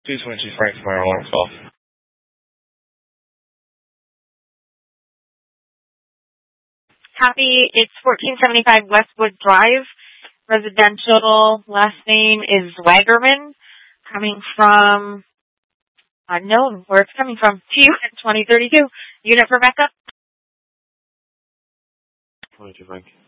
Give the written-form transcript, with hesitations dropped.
222 Frank from our alarm call. Copy. It's 1475 Westwood Drive. Residential. Last name is Wagerman. Coming from unknown. Where it's coming from. To you at 2032. Unit for backup. 22 Frank.